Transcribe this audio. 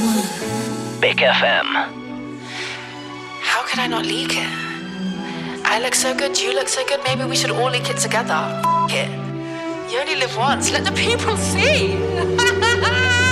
Big FM. How could I not leak it? I look so good, you look so good, maybe we should all leak it together. F*** it. You only live once, let the people see.